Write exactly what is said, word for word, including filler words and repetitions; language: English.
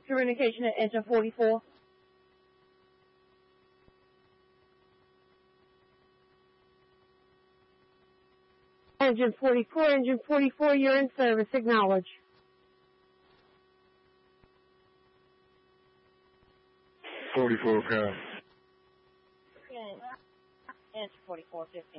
Your indication at engine forty-four. Engine forty-four, engine forty-four, you're in service. Acknowledge. forty-four, pass. Engine forty-four, fifteen.